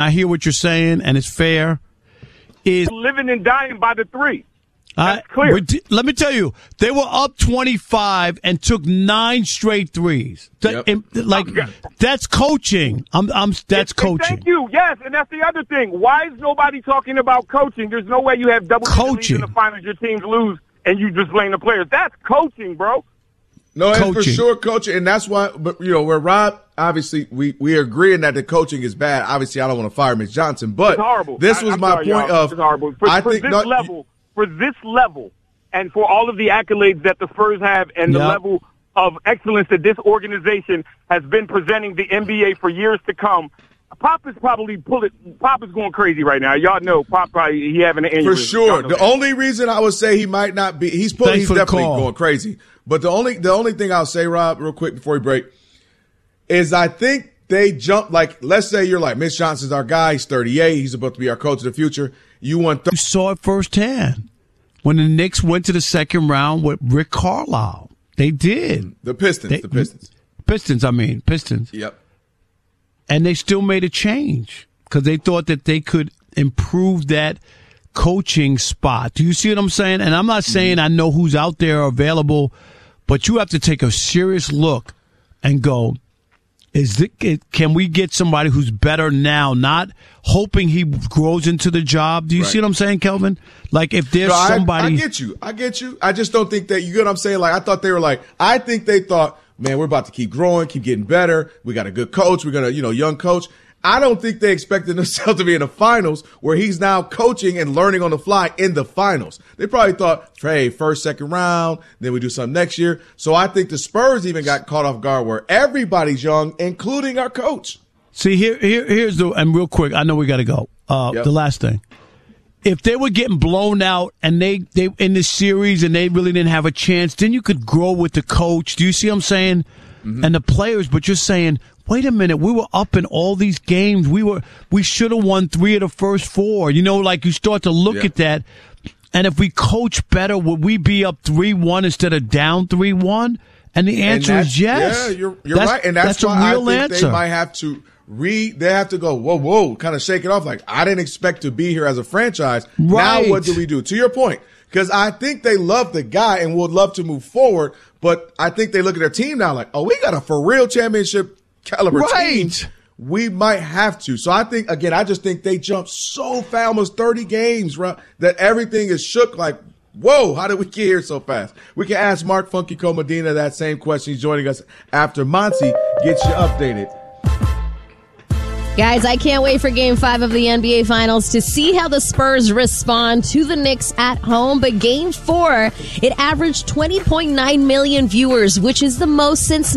I hear what you're saying, and it's fair, is living and dying by the three. That's clear. Let me tell you, they were up 25 and took 9 straight threes. That's coaching. That's coaching. Thank you. Yes, and that's the other thing. Why is nobody talking about coaching? There's no way you have double-digit leads in the finals, your teams lose, and you just blame the players. That's coaching, bro. No, and for sure coaching, and that's why. But where Rob, obviously, we are agreeing that the coaching is bad. Obviously, I don't want to fire Mitch Johnson, but it's horrible. This was my point of. It's horrible. For this level, and for all of the accolades that the Spurs have, and the level of excellence that this organization has been presenting the NBA for years to come, Pop is going crazy right now. Y'all know Pop he having an aneurysm. For sure. The only reason I would say he might not be, he's definitely going crazy. But the only thing I'll say, Rob, real quick before we break, is I think they jump, let's say you're like, Mitch Johnson's our guy, he's 38, he's about to be our coach of the future. You saw it firsthand when the Knicks went to the second round with Rick Carlisle. They did. The Pistons. Pistons. Yep. And they still made a change because they thought that they could improve that coaching spot. Do you see what I'm saying? And I'm not saying I know who's out there available, but you have to take a serious look and go, can we get somebody who's better now, not hoping he grows into the job? Do you see what I'm saying, Kelvin? Like, if there's somebody. I get you. I just don't think that, you get what I'm saying? Like, I think they thought, man, we're about to keep growing, keep getting better. We got a good coach. We're going to, young coach. I don't think they expected themselves to be in the finals where he's now coaching and learning on the fly in the finals. They probably thought, hey, first, second round, then we do something next year. So I think the Spurs even got caught off guard where everybody's young, including our coach. See, here's and real quick, I know we got to go. The last thing. If they were getting blown out and they in this series and they really didn't have a chance, then you could grow with the coach. Do you see what I'm saying? Mm-hmm. And the players, but you're saying, wait a minute, we were up in all these games. We should have won 3 of the first 4. You start to look at that. And if we coach better, would we be up 3-1 instead of down 3-1? And the answer is yes. Yeah, you're right. And that's why I think they might have to they have to go, whoa, kind of shake it off. Like, I didn't expect to be here as a franchise. Right. Now what do we do? To your point, because I think they love the guy and would love to move forward. But I think they look at their team now like, oh, we got a for real championship caliber team. We might have to. So I think, again, I just think they jumped so fast, almost 30 games, that everything is shook like, whoa, how did we get here so fast? We can ask Mark Funky Medina that same question. He's joining us after Monty gets you updated. Guys, I can't wait for Game 5 of the NBA Finals to see how the Spurs respond to the Knicks at home. But Game 4, it averaged 20.9 million viewers, which is the most since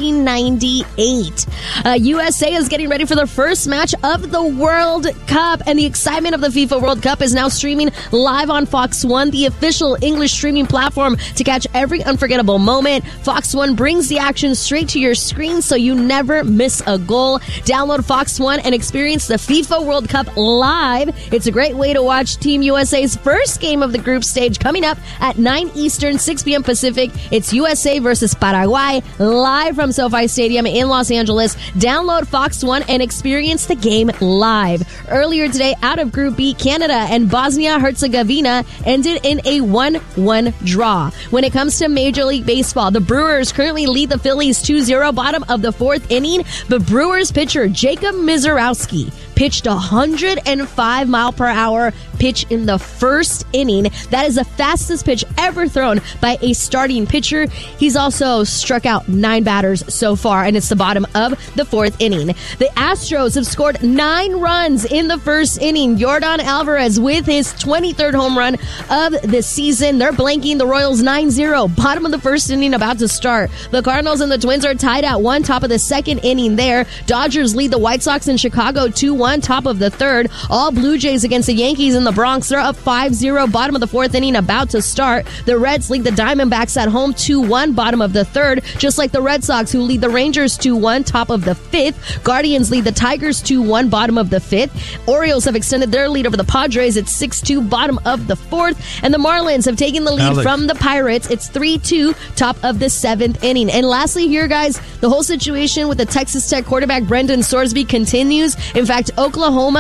1998. USA is getting ready for the first match of the World Cup, and the excitement of the FIFA World Cup is now streaming live on Fox One, the official English streaming platform to catch every unforgettable moment. Fox One brings the action straight to your screen so you never miss a goal. Download Fox One and experience the FIFA World Cup live. It's a great way to watch Team USA's first game of the group stage coming up at 9 Eastern, 6 p.m. Pacific. It's USA versus Paraguay live from SoFi Stadium in Los Angeles. Download Fox One and experience the game live. Earlier today, out of Group B, Canada and Bosnia-Herzegovina ended in a 1-1 draw. When it comes to Major League Baseball, the Brewers currently lead the Phillies 2-0 bottom of the 4th inning, but Brewers pitcher Jacob Mizorowski pitched 105-mile-per-hour pitch in the first inning. That is the fastest pitch ever thrown by a starting pitcher. He's also struck out 9 batters so far, and it's the bottom of the 4th inning. The Astros have scored 9 runs in the first inning. Yordan Alvarez with his 23rd home run of the season. They're blanking the Royals 9-0. Bottom of the first inning about to start. The Cardinals and the Twins are tied at 1, top of the 2nd inning there. Dodgers lead the White Sox in Chicago 2-1, top of the 3rd. All Blue Jays against the Yankees in the Bronx. They're up 5-0, bottom of the 4th inning about to start. The Reds lead the Diamondbacks at home 2-1, bottom of the 3rd, just like the Red Sox, who lead the Rangers 2-1, top of the 5th. Guardians lead the Tigers 2-1, bottom of the 5th. Orioles have extended their lead over the Padres at 6-2, bottom of the 4th. And the Marlins have taken the lead from the Pirates. It's 3-2, top of the 7th inning. And lastly here, guys, the whole situation with the Texas Tech quarterback Brendan Sorsby continues. In fact, Oklahoma